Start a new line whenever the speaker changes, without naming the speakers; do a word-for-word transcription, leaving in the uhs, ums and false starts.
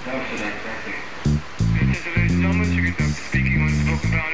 Ladies and gentlemen, Thomas, you can start speaking on spoken